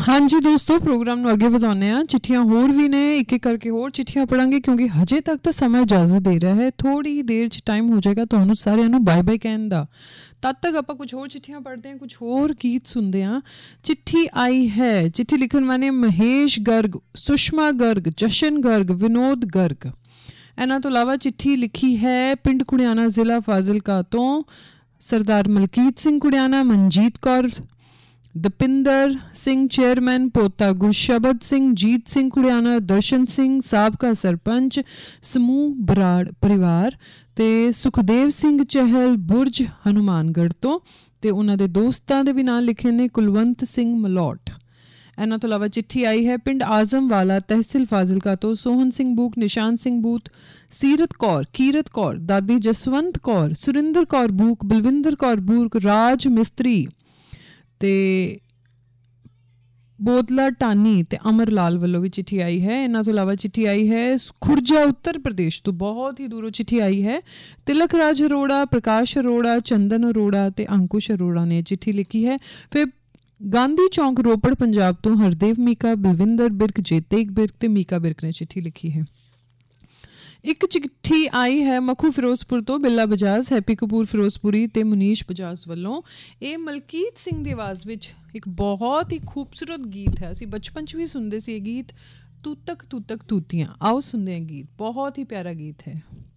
हाँ जी दोस्तों, प्रोग्राम ਨੂੰ ਅੱਗੇ ਵਧਾਉਂਦੇ ਹਾਂ। ਚਿੱਠੀਆਂ ਹੋਰ ਵੀ ਨੇ, ਇੱਕ ਇੱਕ ਕਰਕੇ ਹੋਰ ਚਿੱਠੀਆਂ ਪੜਾਂਗੇ ਕਿਉਂਕਿ ਹਜੇ ਤੱਕ ਤਾਂ ਸਮਾਂ ਇਜਾਜ਼ਤ ਦੇ ਰਿਹਾ ਹੈ। ਥੋੜੀ ਹੀ ਦੇਰ 'ਚ ਟਾਈਮ ਹੋ ਜਾਏਗਾ ਤੁਹਾਨੂੰ ਸਾਰਿਆਂ ਨੂੰ ਬਾਏ ਬਾਏ ਕਹਿਣ ਦਾ। ਤਦ ਤੱਕ ਆਪਾਂ ਕੁਝ ਹੋਰ ਚਿੱਠੀਆਂ ਪੜ੍ਹਦੇ ਹਾਂ, ਕੁਝ ਹੋਰ ਗੀਤ ਸੁਣਦੇ ਹਾਂ। ਚਿੱਠੀ ਆਈ ਹੈ, ਚਿੱਠੀ ਲਿਖਣ ਵਾਲੇ ਮਹੇਸ਼ ਗਰਗ, ਸੁਸ਼ਮਾ ਗਰਗ, ਜਸ਼ਨ ਗਰਗ, ਵਿਨੋਦ ਗਰਗ। ਇਹਨਾਂ ਤੋਂ ਇਲਾਵਾ ਚਿੱਠੀ ਲਿਖੀ ਹੈ ਪਿੰਡ ਕੁੜਿਆਣਾ, ਜ਼ਿਲ੍ਹਾ ਫਾਜ਼ਿਲਕਾ ਤੋਂ ਸਰਦਾਰ ਮਲਕੀਤ ਸਿੰਘ ਕੁੜਿਆਣਾ, ਮਨਜੀਤ ਕੌਰ, ਦਪਿੰਦਰ ਸਿੰਘ ਚੇਅਰਮੈਨ, ਪੋਤਾ ਗੁਰਸ਼ਬਦ ਸਿੰਘ, ਜੀਤ ਸਿੰਘ ਕੁੜਿਆਣਾ, ਦਰਸ਼ਨ ਸਿੰਘ ਸਾਬਕਾ ਸਰਪੰਚ, ਸਮੂਹ ਬਰਾੜ ਪਰਿਵਾਰ ਤੇ ਸੁਖਦੇਵ ਸਿੰਘ ਚਹਿਲ, ਬੁਰਜ ਹਨੂਮਾਨਗੜ੍ਹ ਤੋਂ। ਤੇ ਉਹਨਾਂ ਦੇ ਦੋਸਤਾਂ ਦੇ ਵੀ ਨਾਂ ਲਿਖੇ ਨੇ, ਕੁਲਵੰਤ ਸਿੰਘ ਮਲੌਟ। ਇਹਨਾਂ ਤੋਂ ਇਲਾਵਾ ਚਿੱਠੀ ਆਈ ਹੈ ਪਿੰਡ ਆਜ਼ਮਵਾਲਾ, ਤਹਿਸੀਲ ਫਾਜ਼ਿਲਕਾ ਤੋਂ ਸੋਹਨ ਸਿੰਘ ਬੂਕ, ਨਿਸ਼ਾਨ ਸਿੰਘ ਬੂਤ, ਸੀਰਤ ਕੌਰ, ਕੀਰਤ ਕੌਰ, ਦਾਦੀ ਜਸਵੰਤ ਕੌਰ, ਸੁਰਿੰਦਰ ਕੌਰ ਬੂਕ, ਬਲਵਿੰਦਰ ਕੌਰ ਬੂਕ, ਰਾਜ ਮਿਸਤਰੀ ਤੇ ਬੋਦਲਾ ਟਾਨੀ ਤੇ ਅਮਰ ਲਾਲ ਵੱਲੋਂ ਵੀ ਚਿੱਠੀ ਆਈ ਹੈ। ਇਹਨਾਂ ਤੋਂ ਇਲਾਵਾ ਚਿੱਠੀ ਆਈ ਹੈ ਖੁਰਜਾ, ਉੱਤਰ ਪ੍ਰਦੇਸ਼ ਤੋਂ ਬਹੁਤ ਹੀ ਦੂਰੋਂ ਚਿੱਠੀ ਆਈ ਹੈ। ਤਿਲਕ ਰਾਜ ਅਰੋੜਾ, ਪ੍ਰਕਾਸ਼ ਅਰੋੜਾ, ਚੰਦਨ ਅਰੋੜਾ ਤੇ ਅੰਕੁਸ਼ ਅਰੋੜਾ ਨੇ ਚਿੱਠੀ ਲਿਖੀ ਹੈ। ਫਿਰ ਗਾਂਧੀ ਚੌਂਕ, ਰੋਪੜ, ਪੰਜਾਬ ਤੋਂ ਹਰਦੇਵ ਮੀਕਾ, ਬਲਵਿੰਦਰ ਬਿਰਕ, ਜੇਤੇਕ ਬਿਰਕ ਤੇ ਮੀਕਾ ਬਿਰਕ ਨੇ ਚਿੱਠੀ ਲਿਖੀ ਹੈ। ਇੱਕ ਚਿੱਠੀ ਆਈ ਹੈ ਮਖੂ ਫਿਰੋਜ਼ਪੁਰ ਤੋਂ ਬਿੱਲਾ ਬਜਾਜ, ਹੈਪੀ ਕਪੂਰ ਫਿਰੋਜ਼ਪੁਰੀ ਤੇ ਮੁਨੀਸ਼ ਬਜਾਜ ਵੱਲੋਂ। ਇਹ ਮਲਕੀਤ ਸਿੰਘ ਦੀ ਆਵਾਜ਼ ਵਿੱਚ ਇੱਕ ਬਹੁਤ ਹੀ ਖੂਬਸੂਰਤ ਗੀਤ ਹੈ। ਅਸੀਂ ਬਚਪਨ 'ਚ ਵੀ ਸੁਣਦੇ ਸੀ ਇਹ ਗੀਤ, ਤੂਤਕ ਤੂਤਕ ਤੂਤੀਆਂ। ਆਓ ਸੁਣਦੇ ਹਾਂ ਗੀਤ, ਬਹੁਤ ਹੀ ਪਿਆਰਾ ਗੀਤ ਹੈ।